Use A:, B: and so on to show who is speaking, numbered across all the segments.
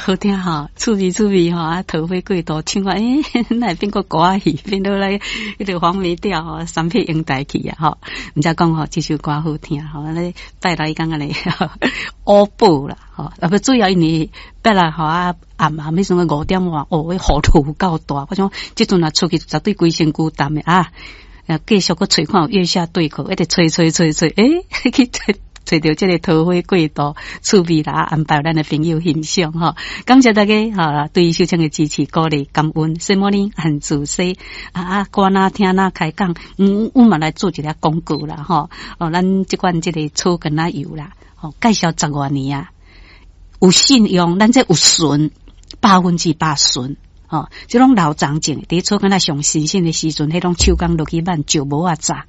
A: 好听哈，趣味哈，桃花过度，唱啊，那变个歌仔戏，变到来迄个黄梅调吼，三匹英台去啊，吼，毋则讲吼，这首歌好听，吼，咧拜来讲个咧，乌布啦，吼，啊不主要因为拜来吼啊，暗要什么5点外，迄雨都够大，我想即阵啊出去绝对规身躯湿的啊，继续个吹看有月下对口，一直吹，去找到这个桃花过度趣味啦，安排咱的朋友欣赏哈，感谢大家哈对秀清的支持鼓励感恩。什么呢？很仔细歌哪听哪开讲，我们来做一个广告啦哈。咱这款这个草根仔油啦，介绍10多年啊，有信用，咱这有纯，100%纯。这种老长种，伫草根仔上新鲜的时阵，迄种手工落去慢就无啊炸。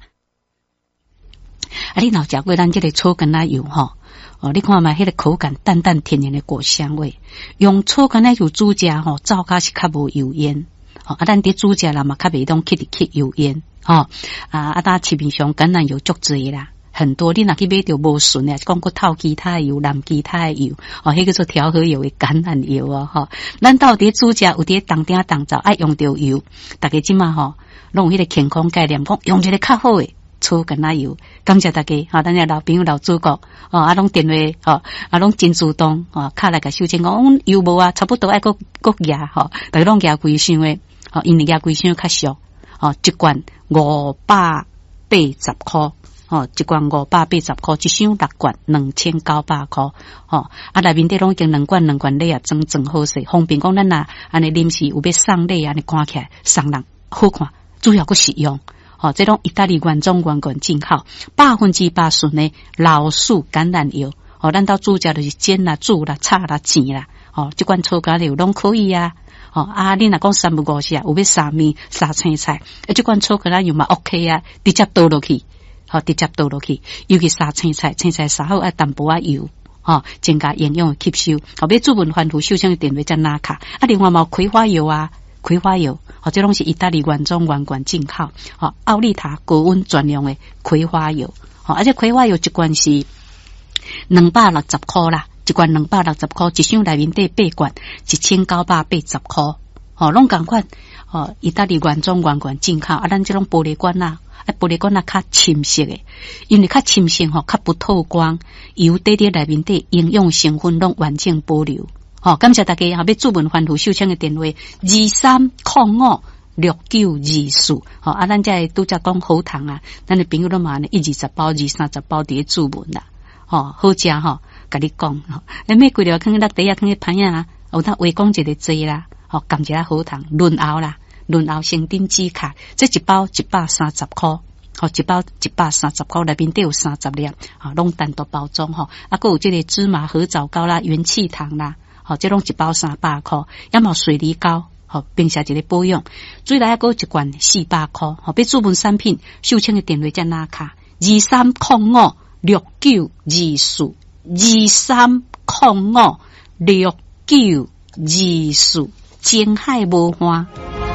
A: 你若食过咱这个草根仔油吼，你看嘛，迄个口感淡淡甜甜的果香味，用草根仔油煮食吼，灶骹是较无油烟，咱伫煮食啦嘛，较袂当起油烟，咱市面上橄榄油足侪啦，很多你若去买着无纯的，讲过透其他的油、蓝其他的油，迄叫做调和油的橄榄油啊，咱到底煮食有伫当鼎当灶爱用着油，大家即嘛吼，拢有迄个健康概念，讲用一个较好的。草根仔油，感谢大家，咱的老朋友老主角，拢电话，拢真主动，敲来甲秀清讲，油无啊，差不多爱个压，大家拢压几箱的，因为压几箱较俗，一罐580块，一罐580块，一箱6罐2900块，内面底拢已经2罐礼啊，装好势，方便讲咱安尼临时有要送礼安尼看起来送人好看，主要个实用。这种意大利原装进口，100%纯的老树橄榄油，咱到煮食就是煎啦、煮啦、炒啦、煎啦，这款草橄榄油拢可以啊。你若讲3不5时啊，有要沙面、沙青菜，这款草橄榄油嘛 OK 啊，直接倒落去，尤其沙青菜沙好爱淡薄仔油，增加营养的吸收。要注文番薯秀香的电话在哪卡？另外嘛葵花油啊，这拢是意大利原装进口，奥利塔高温专用的葵花油，而且葵花油一罐是260块啦，一罐260块，一箱内面底8罐，1980块，拢同款，意大利原装进口，咱这种玻璃罐啊，玻璃罐较深色的，因为较深色较不透光，油底内面底营养成分拢完整保留。感谢大家要注文番薯秀清的电话23056924，咱这拄则讲好糖啊，咱的朋友都嘛120包、230包伫注文啦，好食甲你讲，每几条坑落底啊，坑盘啊，有当围讲一个济啦，感谢好糖润喉生丁止卡，这一包130块。一包130块，内面都有30粒，拢单独包装还有这个芝麻合枣糕啦、元气糖啦，这拢一包300块，要么水梨膏，并且一个保养，最来还有一罐400块，要注文产品，秀清的电话在哪卡？23056924，23056924，情海无花。